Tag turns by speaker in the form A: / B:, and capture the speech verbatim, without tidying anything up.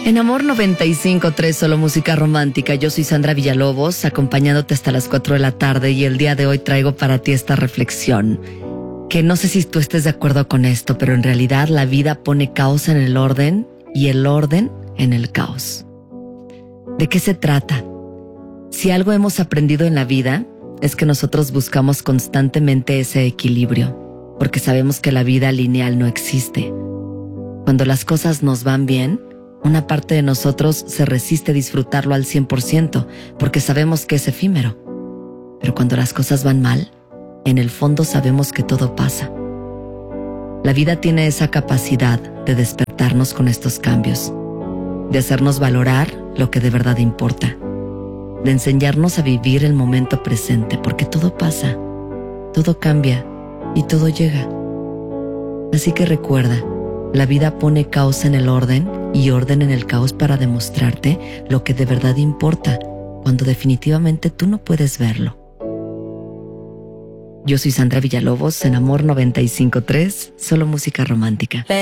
A: En Amor noventa y cinco punto tres, solo música romántica. Yo soy Sandra Villalobos, acompañándote hasta las cuatro de la tarde, y el día de hoy traigo para ti esta reflexión, que no sé si tú estés de acuerdo con esto, pero en realidad la vida pone caos en el orden y el orden en el caos. ¿De qué se trata? Si algo hemos aprendido en la vida, es que nosotros buscamos constantemente ese equilibrio, porque sabemos que la vida lineal no existe. Cuando las cosas nos van bien, una parte de nosotros se resiste a disfrutarlo al cien por ciento, porque sabemos que es efímero. Pero cuando las cosas van mal, en el fondo sabemos que todo pasa. La vida tiene esa capacidad de despertarnos con estos cambios, de hacernos valorar lo que de verdad importa, de enseñarnos a vivir el momento presente, porque todo pasa, todo cambia y todo llega. Así que recuerda, la vida pone caos en el orden y orden en el caos para demostrarte lo que de verdad importa, cuando definitivamente tú no puedes verlo. Yo soy Sandra Villalobos en Amor noventa y cinco punto tres, solo música romántica.